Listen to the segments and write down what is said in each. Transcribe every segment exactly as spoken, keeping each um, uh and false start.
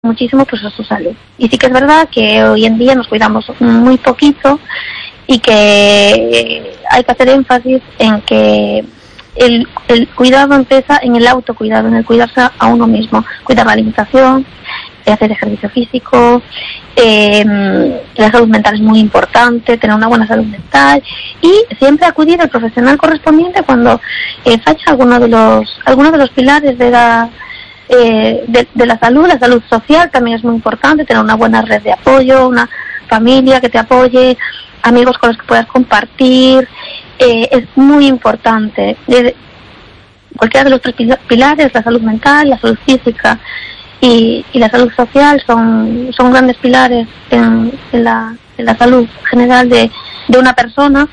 muchísimo pues a su salud. Y sí que es verdad que hoy en día nos cuidamos muy poquito y que hay que hacer énfasis en que el, el cuidado empieza en el autocuidado, en el cuidarse a uno mismo, cuidar la alimentación, hacer ejercicio físico, eh, la salud mental es muy importante, tener una buena salud mental y siempre acudir al profesional correspondiente cuando eh, falla alguno de los alguno de los pilares de la eh, de, de la salud. La salud social también es muy importante, tener una buena red de apoyo, una familia que te apoye, amigos con los que puedas compartir, eh, es muy importante. Eh, cualquiera de los tres pilares, la salud mental, la salud física y, y la salud social son, son grandes pilares en, en, la, en la salud general de, de una persona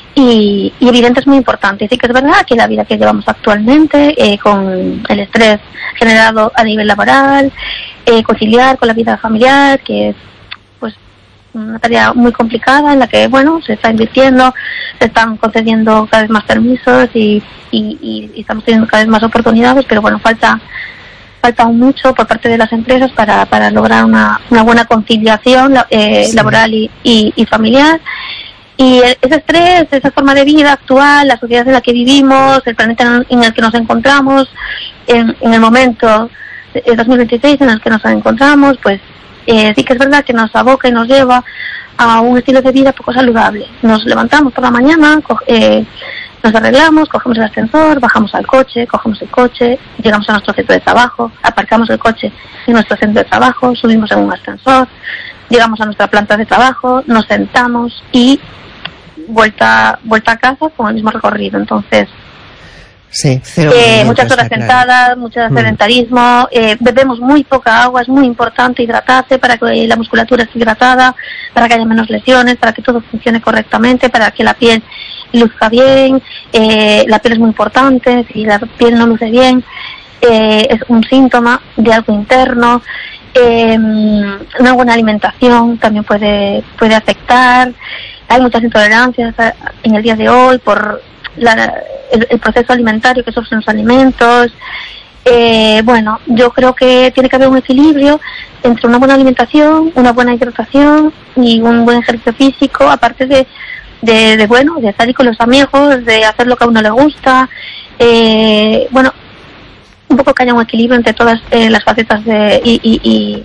y, y evidente es muy importante. Y sí que es verdad que la vida que llevamos actualmente, eh, con el estrés generado a nivel laboral, eh, conciliar con la vida familiar, que es pues una tarea muy complicada en la que, bueno, se está invirtiendo, se están concediendo cada vez más permisos y, y, y estamos teniendo cada vez más oportunidades, pero bueno, falta falta aún mucho por parte de las empresas para, para lograr una, una buena conciliación eh, sí. laboral y, y, y familiar. Y el, ese estrés, esa forma de vida actual, la sociedad en la que vivimos, el planeta en el que nos encontramos, en, en el momento de dos mil veintiséis en el que nos encontramos, pues eh, sí que es verdad que nos aboca y nos lleva a un estilo de vida poco saludable. Nos levantamos por la mañana, co- eh, nos arreglamos, cogemos el ascensor, bajamos al coche, cogemos el coche, llegamos a nuestro centro de trabajo, aparcamos el coche en nuestro centro de trabajo, subimos en un ascensor, llegamos a nuestra planta de trabajo, nos sentamos y vuelta vuelta a casa con el mismo recorrido. Entonces, sí, cero eh, muchas horas sentadas, claro. mucho sedentarismo, mm. eh, bebemos muy poca agua, es muy importante hidratarse para que la musculatura esté hidratada, para que haya menos lesiones, para que todo funcione correctamente, para que la piel luzca bien. Eh, la piel es muy importante, si la piel no luce bien, eh, es un síntoma de algo interno. Eh, una buena alimentación también puede puede afectar. Hay muchas intolerancias en el día de hoy por la, el, el proceso alimentario que sufren los alimentos. Eh, bueno, yo creo que tiene que haber un equilibrio entre una buena alimentación, una buena hidratación y un buen ejercicio físico, aparte de, de, de bueno, de salir con los amigos, de hacer lo que a uno le gusta. Eh, bueno, un poco que haya un equilibrio entre todas eh, las facetas de, y, y, y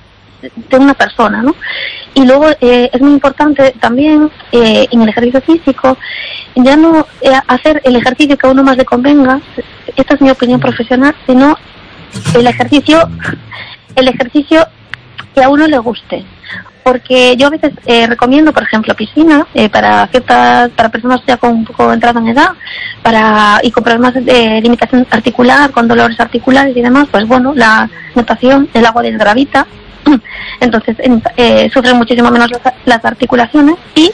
de una persona, ¿no? Y luego eh, es muy importante también eh, en el ejercicio físico ya no eh, hacer el ejercicio que a uno más le convenga, esta es mi opinión profesional, sino el ejercicio el ejercicio que a uno le guste. Porque yo a veces eh, recomiendo, por ejemplo, piscina eh, para ciertas, para personas ya con un poco entrada en edad, para y con problemas de limitación articular, con dolores articulares y demás, pues bueno, la natación, el agua desgravita, entonces eh, sufren muchísimo menos las, las articulaciones y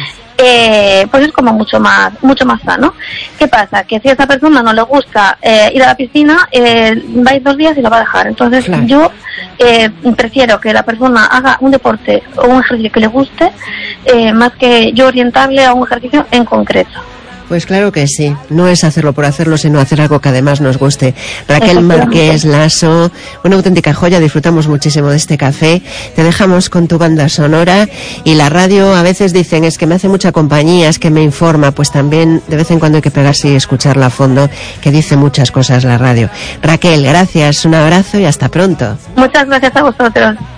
eh, pues es como mucho más mucho más sano. ¿Qué pasa? Que si a esa persona no le gusta eh, ir a la piscina, eh, va a ir dos días y lo va a dejar. Entonces claro. yo eh, prefiero que la persona haga un deporte o un ejercicio que le guste, eh, más que yo orientarle a un ejercicio en concreto. Pues claro que sí, no es hacerlo por hacerlo, sino hacer algo que además nos guste. Raquel Márquez Lasso, una auténtica joya, disfrutamos muchísimo de este café. Te dejamos con tu banda sonora y la radio. A veces dicen, es que me hace mucha compañía, es que me informa, pues también de vez en cuando hay que pegarse y escucharla a fondo, que dice muchas cosas la radio. Raquel, gracias, un abrazo y hasta pronto. Muchas gracias a vosotros.